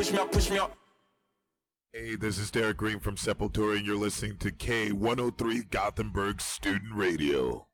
push me up. Hey, this is Derek Green from Sepultura, and you're listening to K103 Gothenburg Student Radio.